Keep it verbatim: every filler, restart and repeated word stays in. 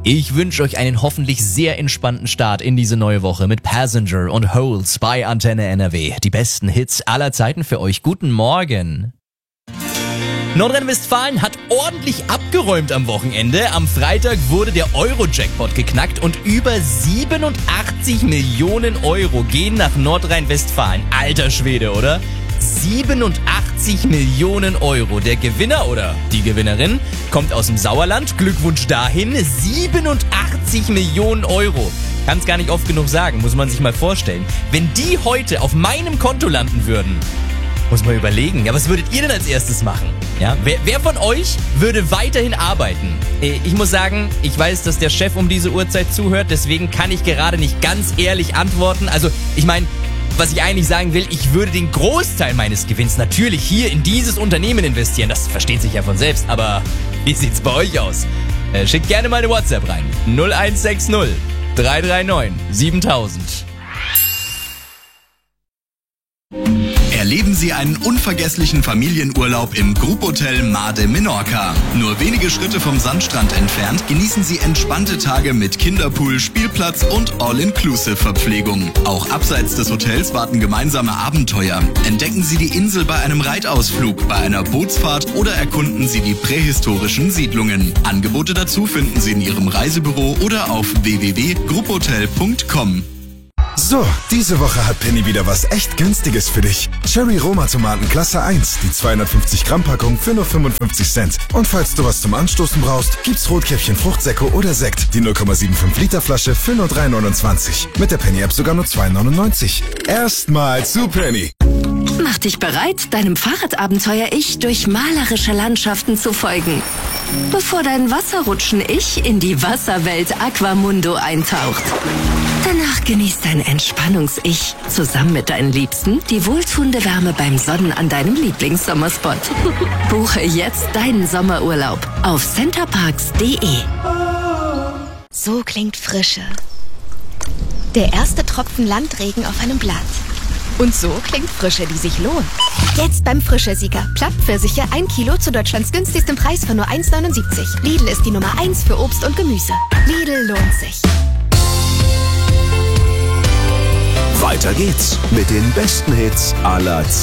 Ich wünsche euch einen hoffentlich sehr entspannten Start in diese neue Woche mit Passenger und Holes bei Antenne N R W. Die besten Hits aller Zeiten für euch. Guten Morgen. Nordrhein-Westfalen hat ordentlich abgeräumt am Wochenende. Am Freitag wurde der Euro-Jackpot geknackt und über siebenundachtzig Millionen Euro gehen nach Nordrhein-Westfalen. Alter Schwede, oder? siebenundachtzig Millionen Euro. Der Gewinner oder die Gewinnerin kommt aus dem Sauerland. Glückwunsch dahin. siebenundachtzig Millionen Euro. Kann es gar nicht oft genug sagen, muss man sich mal vorstellen. Wenn die heute auf meinem Konto landen würden, muss man überlegen. Ja, was würdet ihr denn als erstes machen? Ja, wer, wer von euch würde weiterhin arbeiten? Ich muss sagen, ich weiß, dass der Chef um diese Uhrzeit zuhört, deswegen kann ich gerade nicht ganz ehrlich antworten. Also, ich meine, was ich eigentlich sagen will, ich würde den Großteil meines Gewinns natürlich hier in dieses Unternehmen investieren. Das versteht sich ja von selbst. Aber wie sieht's bei euch aus? Äh, schickt gerne mal eine WhatsApp rein. null eins sechs null, drei drei neun, siebentausend. Erleben Sie einen unvergesslichen Familienurlaub im Grupphotel Mar de Menorca. Nur wenige Schritte vom Sandstrand entfernt genießen Sie entspannte Tage mit Kinderpool, Spielplatz und All-Inclusive-Verpflegung. Auch abseits des Hotels warten gemeinsame Abenteuer. Entdecken Sie die Insel bei einem Reitausflug, bei einer Bootsfahrt oder erkunden Sie die prähistorischen Siedlungen. Angebote dazu finden Sie in Ihrem Reisebüro oder auf w w w punkt grupphotel punkt com. So, diese Woche hat Penny wieder was echt Günstiges für dich. Cherry Roma Tomaten Klasse eins, die zweihundertfünfzig Gramm Packung für nur fünfundfünfzig Cent. Und falls du was zum Anstoßen brauchst, gibt's Rotkäppchen Fruchtsäcke oder Sekt. Die null Komma fünfundsiebzig Liter Flasche für nur drei neunundzwanzig. Mit der Penny App sogar nur zwei neunundneunzig. Erstmal zu Penny. Mach dich bereit, deinem Fahrradabenteuer-Ich durch malerische Landschaften zu folgen. Bevor dein Wasserrutschen-Ich in die Wasserwelt Aquamundo eintaucht. Danach genießt dein Entspannungs-Ich zusammen mit deinen Liebsten die wohltuende Wärme beim Sonnen an deinem Lieblingssommerspot. Buche jetzt deinen Sommerurlaub auf centerparks punkt de. So klingt Frische. Der erste Tropfen Landregen auf einem Blatt. Und so klingt Frische, die sich lohnt. Jetzt beim Frische-Sieger. Plattpfirsiche ein Kilo zu Deutschlands günstigstem Preis von nur eins neunundsiebzig. Lidl ist die Nummer eins für Obst und Gemüse. Lidl lohnt sich. Weiter geht's mit den besten Hits aller Zeiten.